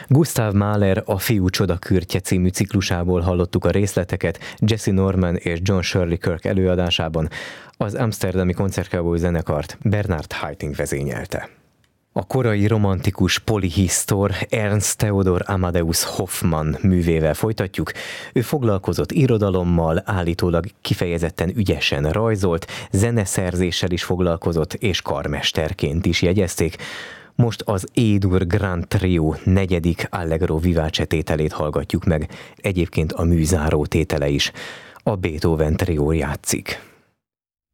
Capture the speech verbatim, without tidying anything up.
Gustav Mahler A fiú csodakürtje című ciklusából hallottuk a részleteket Jesse Norman és John Shirley Kirk előadásában. Az amszterdami koncertkábúj zenekart Bernard Haitink vezényelte. A korai romantikus polihisztor Ernst Theodor Amadeus Hoffmann művével folytatjuk. Ő foglalkozott irodalommal, állítólag kifejezetten ügyesen rajzolt, zeneszerzéssel is foglalkozott, és karmesterként is jegyezték. Most az E-dur Grand Trio negyedik Allegro vivace tételét hallgatjuk meg, egyébként a műzáró tétele is. A Beethoven trió játszik.